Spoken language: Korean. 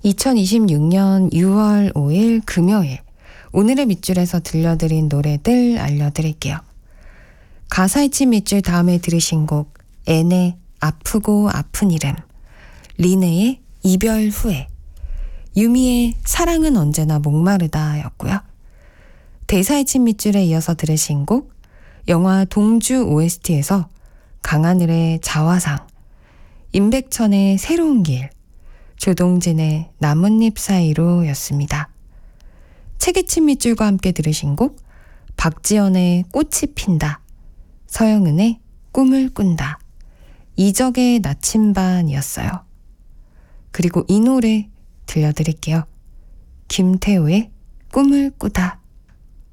2026년 6월 5일 금요일 오늘의 밑줄에서 들려드린 노래들 알려드릴게요. 가사의 친 밑줄 다음에 들으신 곡 앤의 아프고 아픈 이름, 린네의 이별 후에, 유미의 사랑은 언제나 목마르다 였고요. 대사의 친 밑줄에 이어서 들으신 곡 영화 동주 OST에서 강하늘의 자화상, 임백천의 새로운 길, 조동진의 나뭇잎 사이로 였습니다. 책의 친 밑줄과 함께 들으신 곡 박지연의 꽃이 핀다, 서영은의 꿈을 꾼다, 이적의 나침반이었어요. 그리고 이 노래 들려드릴게요. 김태우의 꿈을 꾸다.